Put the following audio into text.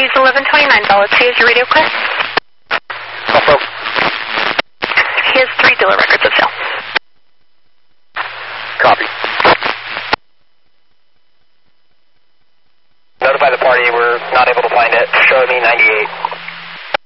He's 1129. Valid C is your radio clear? Confirm. He has 3 dealer records of sale. Copy. Notify the party we're not able to find it. Show me 98.